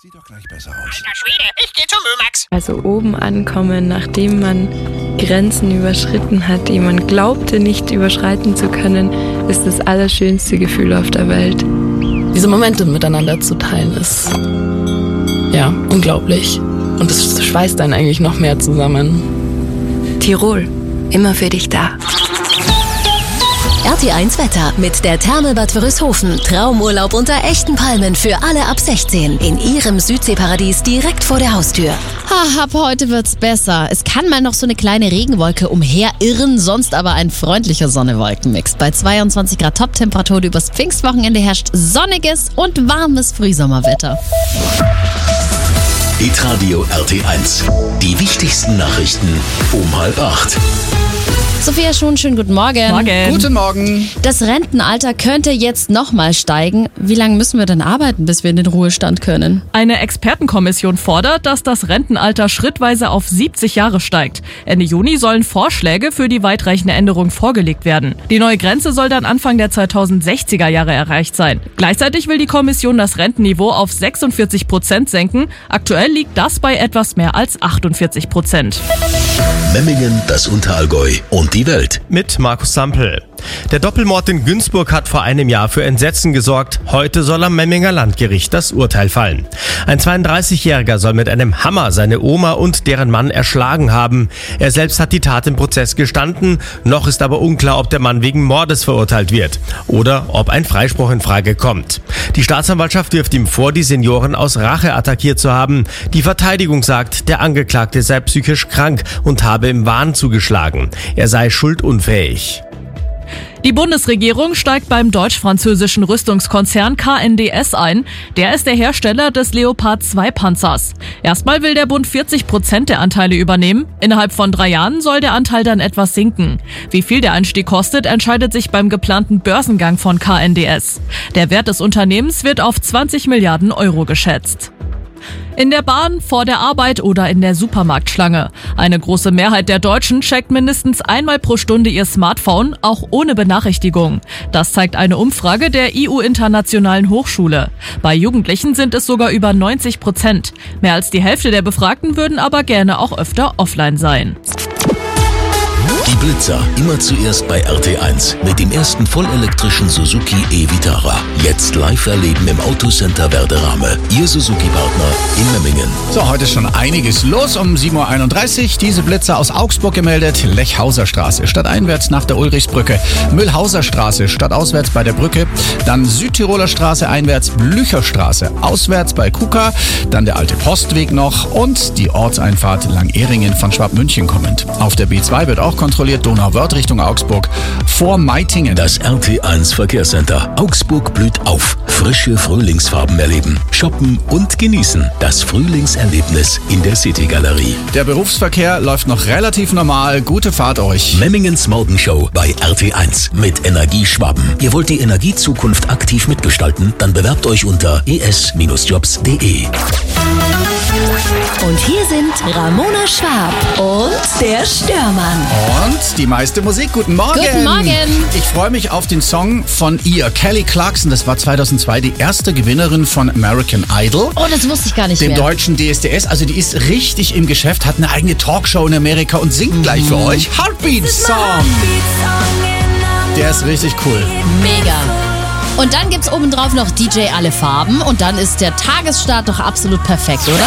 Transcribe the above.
Sieht doch gleich besser aus. Alter Schwede, ich geh zum Mömax. Also oben ankommen, nachdem man Grenzen überschritten hat, die man glaubte nicht überschreiten zu können, ist das allerschönste Gefühl auf der Welt. Diese Momente miteinander zu teilen ist, ja, unglaublich. Und es schweißt einen eigentlich noch mehr zusammen. Tirol, immer für dich da. RT1 Wetter mit der Therme Bad Wörishofen. Traumurlaub unter echten Palmen für alle ab 16. In ihrem Südseeparadies direkt vor der Haustür. Ab heute wird's besser. Es kann mal noch so eine kleine Regenwolke umherirren, sonst aber ein freundlicher Sonne-Wolken-Mix. Bei 22 Grad Top-Temperatur übers Pfingstwochenende herrscht sonniges und warmes Frühsommerwetter. Hitradio RT1. Die wichtigsten Nachrichten um 7:30. Sophia Schuhn, schönen guten Morgen. Morgen. Guten Morgen. Das Rentenalter könnte jetzt nochmal steigen. Wie lange müssen wir denn arbeiten, bis wir in den Ruhestand können? Eine Expertenkommission fordert, dass das Rentenalter schrittweise auf 70 Jahre steigt. Ende Juni sollen Vorschläge für die weitreichende Änderung vorgelegt werden. Die neue Grenze soll dann Anfang der 2060er Jahre erreicht sein. Gleichzeitig will die Kommission das Rentenniveau auf 46% senken. Aktuell liegt das bei etwas mehr als 48%. Memmingen, das Unterallgäu und die Welt. Mit Markus Sampel. Der Doppelmord in Günzburg hat vor einem Jahr für Entsetzen gesorgt. Heute soll am Memminger Landgericht das Urteil fallen. Ein 32-Jähriger soll mit einem Hammer seine Oma und deren Mann erschlagen haben. Er selbst hat die Tat im Prozess gestanden. Noch ist aber unklar, ob der Mann wegen Mordes verurteilt wird oder ob ein Freispruch in Frage kommt. Die Staatsanwaltschaft wirft ihm vor, die Senioren aus Rache attackiert zu haben. Die Verteidigung sagt, der Angeklagte sei psychisch krank und habe im Wahn zugeschlagen. Er sei schuldunfähig. Die Bundesregierung steigt beim deutsch-französischen Rüstungskonzern KNDS ein. Der ist der Hersteller des Leopard 2 Panzers. Erstmal will der Bund 40% der Anteile übernehmen. Innerhalb von 3 Jahren soll der Anteil dann etwas sinken. Wie viel der Einstieg kostet, entscheidet sich beim geplanten Börsengang von KNDS. Der Wert des Unternehmens wird auf 20 Milliarden Euro geschätzt. In der Bahn, vor der Arbeit oder in der Supermarktschlange. Eine große Mehrheit der Deutschen checkt mindestens einmal pro Stunde ihr Smartphone, auch ohne Benachrichtigung. Das zeigt eine Umfrage der IU-Internationalen Hochschule. Bei Jugendlichen sind es sogar über 90%. Mehr als die Hälfte der Befragten würden aber gerne auch öfter offline sein. Die Blitzer, immer zuerst bei RT1 mit dem ersten vollelektrischen Suzuki e-Vitara. Jetzt live erleben im Autocenter Werderame. Ihr Suzuki-Partner in Memmingen. So, heute ist schon einiges los. Um 7:31 Uhr diese Blitzer aus Augsburg gemeldet. Lechhauser Straße stadteinwärts nach der Ulrichsbrücke. Mühlhauser Straße stadtauswärts bei der Brücke. Dann Südtiroler Straße einwärts, Blücherstraße auswärts bei Kuka. Dann der alte Postweg noch und die Ortseinfahrt Langehringen von Schwabmünchen kommend. Auf der B2 wird auch kontrolliert Donauwörth Richtung Augsburg vor Meitingen. Das RT1 Verkehrscenter. Augsburg blüht auf. Frische Frühlingsfarben erleben, shoppen und genießen. Das Frühlingserlebnis in der City-Galerie. Der Berufsverkehr läuft noch relativ normal. Gute Fahrt euch. Memmingens Morgenshow bei RT1 mit Energieschwaben. Ihr wollt die Energiezukunft aktiv mitgestalten? Dann bewerbt euch unter es-jobs.de. Und hier sind Ramona Schwab und der Störmann. Und die meiste Musik. Guten Morgen. Guten Morgen. Ich freue mich auf den Song von ihr. Kelly Clarkson, das war 2002 die erste Gewinnerin von American Idol. Oh, das wusste ich gar nicht Dem mehr. deutschen DSDS. Also die ist richtig im Geschäft, hat eine eigene Talkshow in Amerika und singt gleich für euch. Heartbeat Song. Der ist richtig cool. Mega. Und dann gibt's obendrauf noch DJ Alle Farben und dann ist der Tagesstart doch absolut perfekt, oder?